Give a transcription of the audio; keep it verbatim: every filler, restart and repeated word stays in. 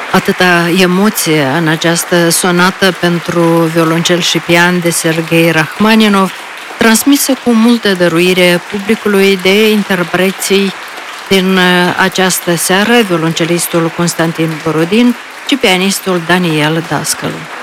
Atâta emoție în această sonată pentru violoncel și pian de Serghei Rachmaninov, transmisă cu multă dăruire publicului de interpreții din această seară, violoncelistul Constantin Borodin și pianistul Daniel Dascălu.